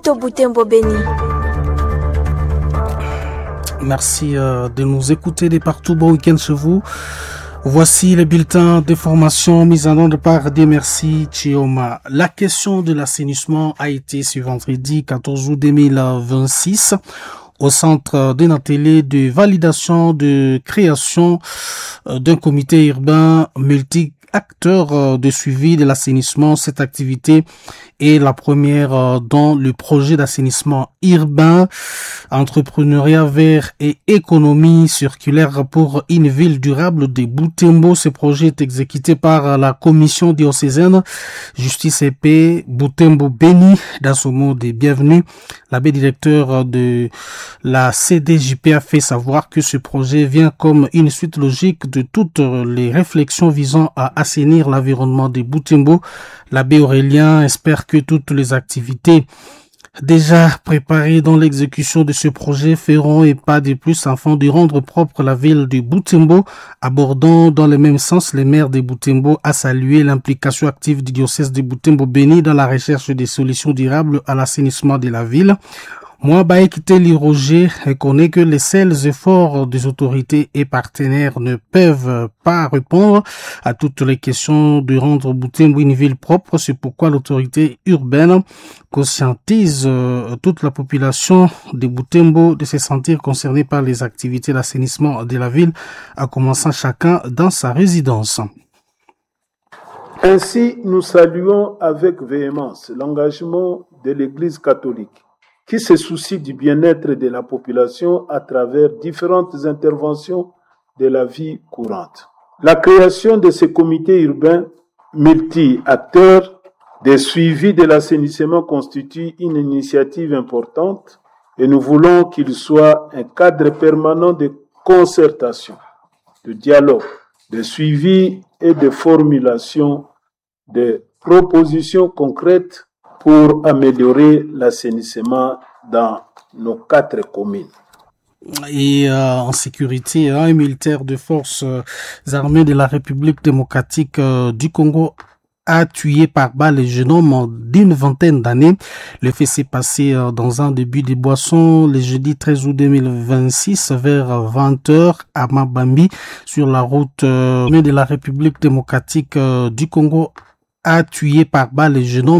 Chito Butembo Beni. Merci de nous écouter de partout. Bon week-end chez vous. Voici les bulletins de formation mis en ordre par Merci Chioma. La question de l'assainissement a été ce vendredi 14 août 2026 au centre d'un atelier de validation de création d'un comité urbain multi-acteur de suivi de l'assainissement. Cette activité est la première dans le projet d'assainissement urbain, entrepreneuriat vert et économie circulaire pour une ville durable de Butembo. Ce projet est exécuté par la commission diocésaine Justice et Paix Butembo Beni. Dans son mot de bienvenue, l'abbé directeur de la CDJP a fait savoir que ce projet vient comme une suite logique de toutes les réflexions visant à assainir l'environnement de Butembo. L'abbé Aurélien espère que toutes les activités déjà préparées dans l'exécution de ce projet feront et pas de plus afin de rendre propre la ville de Butembo. Abordant dans le même sens, le maire de Butembo a salué l'implication active du diocèse de Butembo Beni dans la recherche des solutions durables à l'assainissement de la ville. Moi, Baekiteli Roger reconnaît que les seuls efforts des autorités et partenaires ne peuvent pas répondre à toutes les questions de rendre Butembo une ville propre. C'est pourquoi l'autorité urbaine conscientise toute la population de Butembo de se sentir concernée par les activités d'assainissement de la ville, en commençant chacun dans sa résidence. Ainsi, nous saluons avec véhémence l'engagement de l'Église catholique, qui se soucie du bien-être de la population à travers différentes interventions de la vie courante. La création de ces comités urbains multi-acteurs de suivi de l'assainissement constitue une initiative importante et nous voulons qu'il soit un cadre permanent de concertation, de dialogue, de suivi et de formulation de propositions concrètes pour améliorer l'assainissement dans nos 4 communes. Et en sécurité, un militaire de forces armées de la République démocratique du Congo a tué par balle le jeune homme d'une vingtaine d'années. Le fait s'est passé dans un début de boisson le jeudi 13 août 2026 vers 20h à Mabambi sur la route de la République démocratique du Congo. A tué par balle le jeune homme